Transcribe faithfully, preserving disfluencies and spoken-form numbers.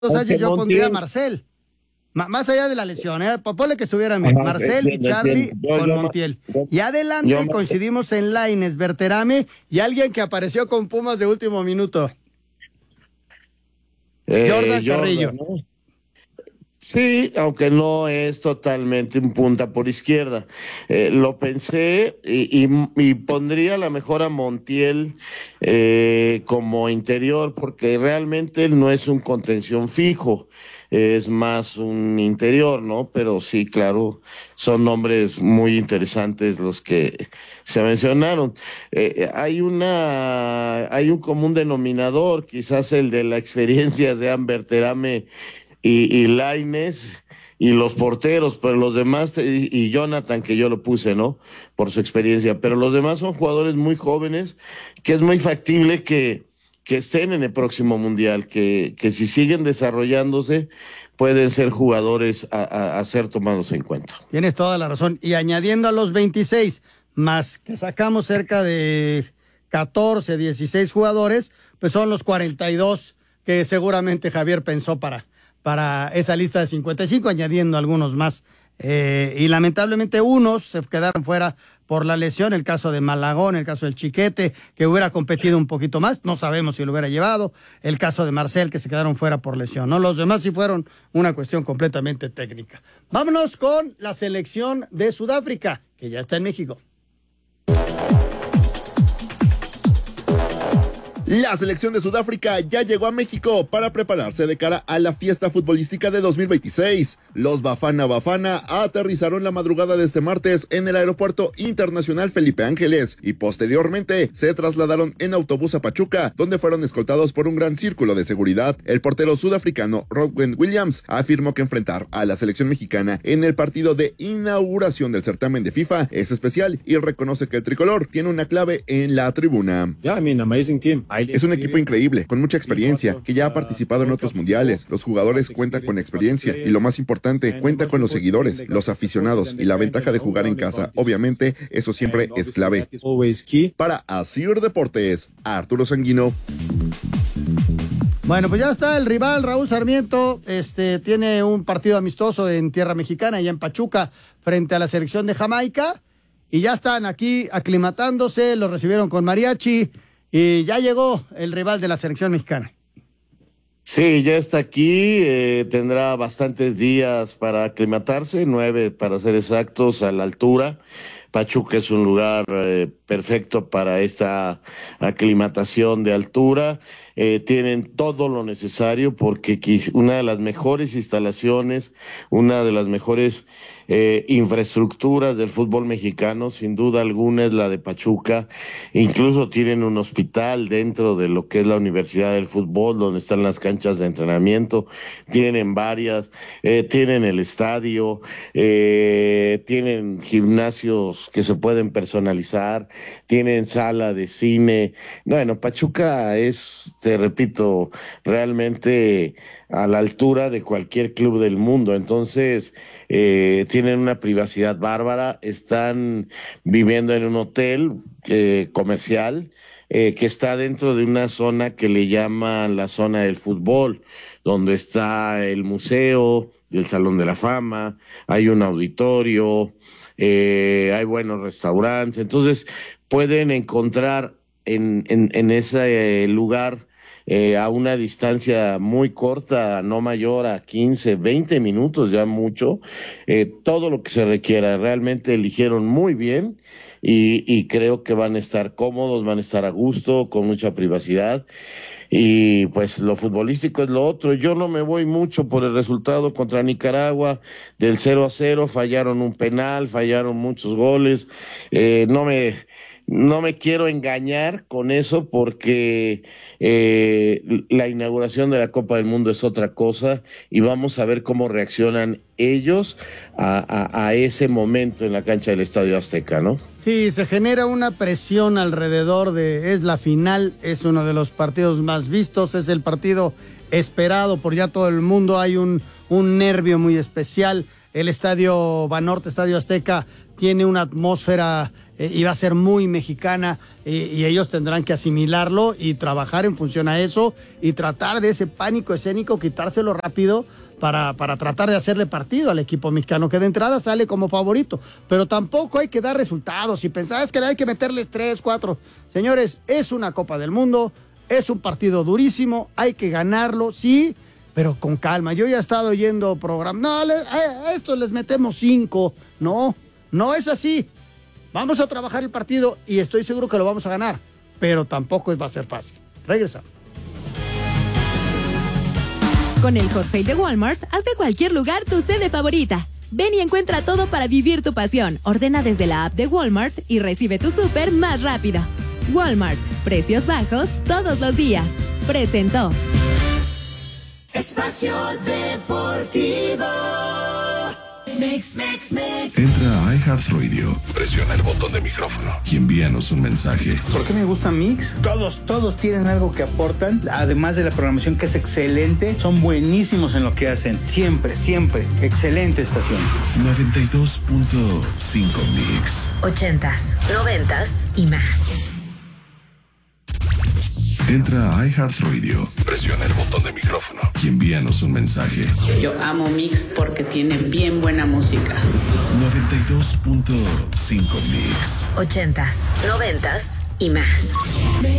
Sánchez, yo pondría a Marcel. M- más allá de la lesión, ¿eh? Ponle que estuvieran bien. Ajá, Marcel y entiendo, Charlie entiendo. Yo- con yo- Montiel. yo- Y adelante yo- coincidimos en Lainez, Berterame y alguien que apareció con Pumas de último minuto. Eh, Jordan Carrillo. ¿no? Sí, aunque no es totalmente un punta por izquierda. Eh, lo pensé y, y- y pondría a la mejor a Montiel eh, como interior, porque realmente él no es un contención fijo, es más un interior, ¿no? Pero sí, claro, son nombres muy interesantes los que se mencionaron. Eh, hay una, hay un común denominador, quizás el de la experiencia de Amber Terame y, y Lainez y los porteros, pero los demás, y, y Jonathan, que yo lo puse, ¿no? Por su experiencia, pero los demás son jugadores muy jóvenes, que es muy factible que, que estén en el próximo Mundial, que, que si siguen desarrollándose, pueden ser jugadores a, a, a ser tomados en cuenta. Tienes toda la razón. Y añadiendo a los veintiséis, más que sacamos cerca de catorce, dieciséis jugadores, pues son los cuarenta y dos que seguramente Javier pensó para... para esa lista de cincuenta y cinco, añadiendo algunos más. Eh, y lamentablemente unos se quedaron fuera por la lesión, el caso de Malagón, el caso del Chiquete, que hubiera competido un poquito más, no sabemos si lo hubiera llevado, el caso de Marcel, que se quedaron fuera por lesión, ¿no? Los demás sí fueron una cuestión completamente técnica. Vámonos con la selección de Sudáfrica, que ya está en México. La selección de Sudáfrica ya llegó a México para prepararse de cara a la fiesta futbolística de dos mil veintiséis. Los Bafana Bafana aterrizaron la madrugada de este martes en el Aeropuerto Internacional Felipe Ángeles y posteriormente se trasladaron en autobús a Pachuca, donde fueron escoltados por un gran círculo de seguridad. El portero sudafricano Rodwin Williams afirmó que enfrentar a la selección mexicana en el partido de inauguración del certamen de FIFA es especial y reconoce que el tricolor tiene una clave en la tribuna. Yeah, I mean, amazing team. Es un equipo increíble, con mucha experiencia, que ya ha participado en otros mundiales. Los jugadores cuentan con experiencia y lo más importante, cuenta con los seguidores, los aficionados y la ventaja de jugar en casa. Obviamente, eso siempre es clave. Para Asir Deportes, Arturo Sanguino. Bueno, pues ya está el rival, Raúl Sarmiento, este tiene un partido amistoso en tierra mexicana, allá en Pachuca, frente a la selección de Jamaica, y ya están aquí aclimatándose, lo recibieron con mariachi, y ya llegó el rival de la selección mexicana. Sí, ya está aquí, eh, tendrá bastantes días para aclimatarse, nueve para ser exactos, a la altura. Pachuca es un lugar eh, perfecto para esta aclimatación de altura. Eh, tienen todo lo necesario porque una de las mejores instalaciones, una de las mejores eh, infraestructuras del fútbol mexicano, sin duda alguna, es la de Pachuca. Incluso tienen un hospital dentro de lo que es la Universidad del Fútbol, donde están las canchas de entrenamiento. Tienen varias, eh, tienen el estadio, eh, tienen gimnasios que se pueden personalizar, tienen sala de cine. Bueno, Pachuca es, te repito, realmente a la altura de cualquier club del mundo. Entonces, eh, tienen una privacidad bárbara, están viviendo en un hotel eh, comercial eh, que está dentro de una zona que le llaman la zona del fútbol, donde está el museo, el Salón de la Fama, hay un auditorio, eh, hay buenos restaurantes. Entonces, pueden encontrar en, en, en ese eh, lugar Eh, a una distancia muy corta, no mayor a quince, veinte minutos, ya mucho, eh, todo lo que se requiera. Realmente eligieron muy bien y, y creo que van a estar cómodos, van a estar a gusto, con mucha privacidad. Y pues lo futbolístico es lo otro. Yo no me voy mucho por el resultado contra Nicaragua, del cero a cero, fallaron un penal, fallaron muchos goles. Eh, no me... No me quiero engañar con eso porque eh, la inauguración de la Copa del Mundo es otra cosa y vamos a ver cómo reaccionan ellos a, a, a ese momento en la cancha del Estadio Azteca, ¿no? Sí, se genera una presión alrededor de, es la final, es uno de los partidos más vistos, es el partido esperado por ya todo el mundo, hay un, un nervio muy especial, el Estadio Banorte, Estadio Azteca, tiene una atmósfera eh, iba a ser muy mexicana eh, y ellos tendrán que asimilarlo y trabajar en función a eso y tratar de ese pánico escénico, quitárselo rápido para, para tratar de hacerle partido al equipo mexicano, que de entrada sale como favorito. Pero tampoco hay que dar resultados y pensar es que hay que meterles tres, cuatro. Señores, es una Copa del Mundo, es un partido durísimo, hay que ganarlo, sí, pero con calma. Yo ya he estado oyendo programas, no, le, a, a estos les metemos cinco. No, no es así. Vamos a trabajar el partido y estoy seguro que lo vamos a ganar, pero tampoco va a ser fácil. Regresamos. Con el Hot Sale de Walmart, haz de cualquier lugar tu sede favorita. Ven y encuentra todo para vivir tu pasión. Ordena desde la app de Walmart y recibe tu súper más rápido. Walmart, precios bajos todos los días. Presentó Espacio Deportivo. Mix, mix, mix. Entra a iHeartRadio, presiona el botón de micrófono y envíanos un mensaje. ¿Por qué me gusta Mix? Todos, todos tienen algo que aportan, además de la programación que es excelente, son buenísimos en lo que hacen. Siempre, siempre. Excelente estación. noventa y dos punto cinco Mix. Ochentas, noventas y más. Entra a iHeartRadio, presiona el botón de micrófono y envíanos un mensaje. Yo amo Mix porque tiene bien buena música. noventa y dos punto cinco Mix. Ochentas, noventas y más.